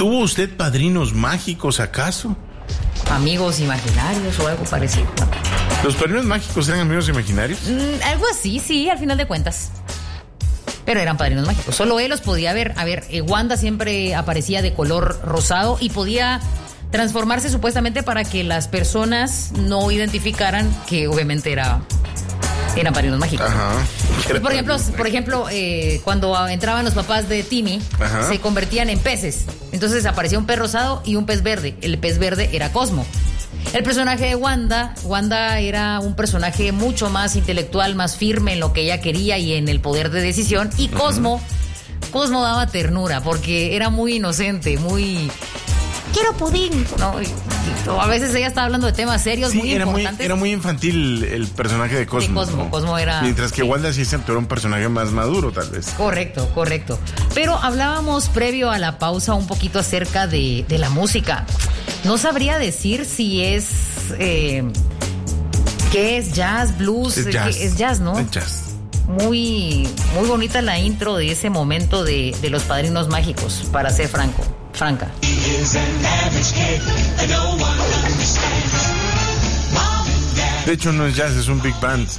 ¿Tuvo usted padrinos mágicos acaso? Amigos imaginarios o algo parecido. ¿Los padrinos mágicos eran amigos imaginarios? Algo así, sí, al final de cuentas. Pero eran padrinos mágicos. Solo él los podía ver. A ver, Wanda siempre aparecía de color rosado y podía transformarse supuestamente para que las personas no identificaran que obviamente eran padrinos mágicos. Ajá. Y por ejemplo, cuando entraban los papás de Timmy, ajá, se convertían en peces. Entonces aparecía un pez rosado y un pez verde. El pez verde era Cosmo. El personaje de Wanda era un personaje mucho más intelectual, más firme en lo que ella quería y en el poder de decisión. Y Cosmo daba ternura porque era muy inocente, muy... ¡Quiero pudín! No, a veces ella estaba hablando de temas serios, sí, muy importantes. Era muy infantil el personaje de Cosmo. ¿No? Cosmo era... Mientras que Wanda sí se era un personaje más maduro, tal vez. Correcto. Pero hablábamos previo a la pausa un poquito acerca de la música. No sabría decir si es... ¿qué es? ¿Jazz? ¿Blues? Es jazz, ¿no? Es jazz. Muy, muy bonita la intro de ese momento de los Padrinos Mágicos, para ser franca. De hecho no es jazz, es un big band.